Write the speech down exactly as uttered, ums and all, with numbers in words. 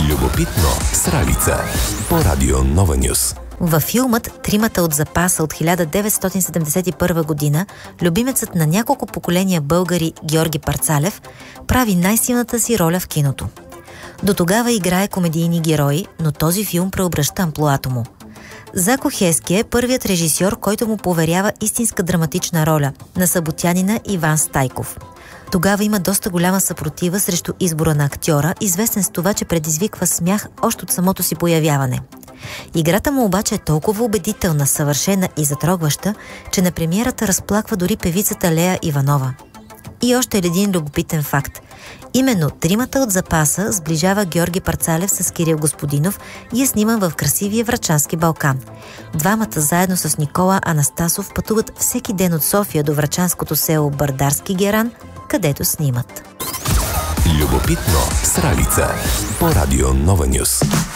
Любопитно с Ралица по Радио Нова Нюс. Във филмът «Тримата от запаса» от хиляда деветстотин седемдесет и първа година любимецът на няколко поколения българи Георги Парцалев прави най-силната си роля в киното. До тогава играе комедийни герои, но този филм преобръща амплоато му. Зако Хески е първият режисьор, който му поверява истинска драматична роля на съботянина Иван Стайков. Тогава има доста голяма съпротива срещу избора на актьора, известен с това, че предизвиква смях още от самото си появяване. Играта му обаче е толкова убедителна, съвършена и затрогваща, че на премиерата разплаква дори певицата Лея Иванова. И още един любопитен факт. Именно «Тримата от запаса» сближава Георги Парцалев с Кирил Господинов и е сниман в красивия Врачански Балкан. Двамата заедно с Никола Анастасов пътуват всеки ден от София до врачанското село Бърдарски Геран, където снимат. Любопитно с Ралица по Радио Нова Нюс.